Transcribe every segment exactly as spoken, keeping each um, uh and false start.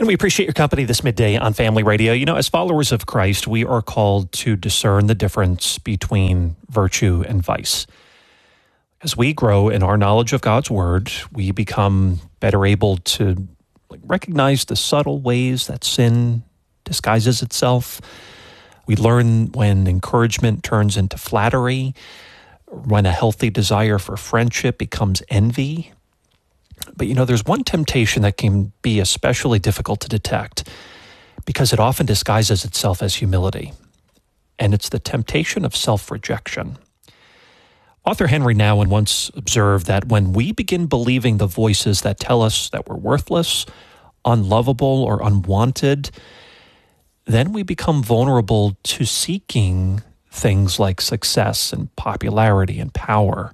And we appreciate your company this midday on Family Radio. You know, as followers of Christ, we are called to discern the difference between virtue and vice. As we grow in our knowledge of God's Word, we become better able to recognize the subtle ways that sin disguises itself. We learn when encouragement turns into flattery, when a healthy desire for friendship becomes envy. But, you know, there's one temptation that can be especially difficult to detect because it often disguises itself as humility, and it's the temptation of self-rejection. Author Henry Nouwen once observed that when we begin believing the voices that tell us that we're worthless, unlovable, or unwanted, then we become vulnerable to seeking things like success and popularity and power.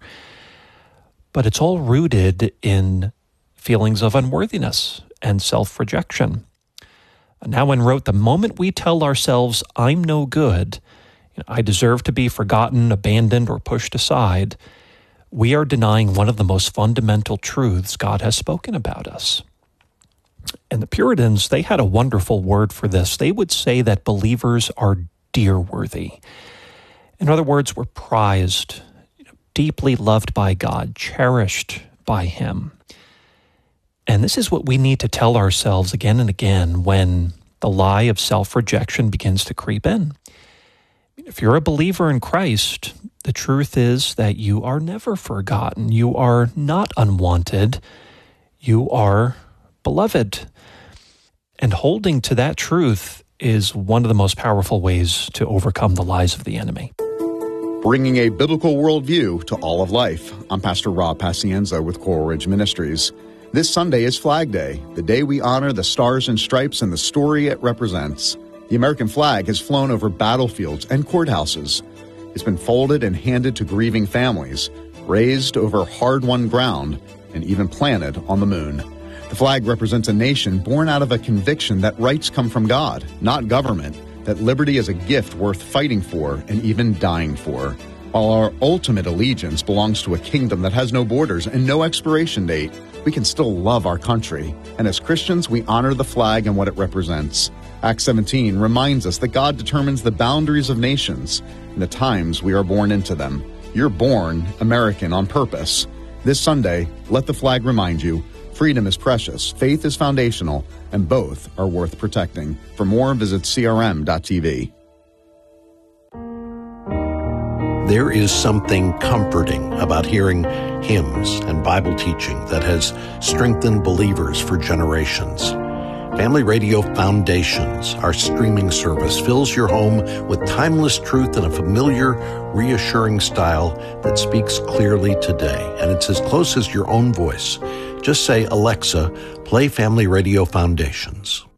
But it's all rooted in feelings of unworthiness and self-rejection. Nouwen wrote, the moment we tell ourselves, I'm no good, I deserve to be forgotten, abandoned, or pushed aside, we are denying one of the most fundamental truths God has spoken about us. And the Puritans, they had a wonderful word for this. They would say that believers are dear-worthy. In other words, we're prized, you know, deeply loved by God, cherished by Him. And this is what we need to tell ourselves again and again when the lie of self-rejection begins to creep in. If you're a believer in Christ, the truth is that you are never forgotten. You are not unwanted. You are beloved. And holding to that truth is one of the most powerful ways to overcome the lies of the enemy. Bringing a biblical worldview to all of life. I'm Pastor Rob Pacienza with Coral Ridge Ministries. This Sunday is Flag Day, the day we honor the stars and stripes and the story it represents. The American flag has flown over battlefields and courthouses. It's been folded and handed to grieving families, raised over hard-won ground, and even planted on the moon. The flag represents a nation born out of a conviction that rights come from God, not government, that liberty is a gift worth fighting for and even dying for. While our ultimate allegiance belongs to a kingdom that has no borders and no expiration date, we can still love our country. And as Christians, we honor the flag and what it represents. Acts seventeen reminds us that God determines the boundaries of nations and the times we are born into them. You're born American on purpose. This Sunday, let the flag remind you, freedom is precious, faith is foundational, and both are worth protecting. For more, visit C R M dot T V. There is something comforting about hearing hymns and Bible teaching that has strengthened believers for generations. Family Radio Foundations, our streaming service, fills your home with timeless truth in a familiar, reassuring style that speaks clearly today. And it's as close as your own voice. Just say, Alexa, play Family Radio Foundations.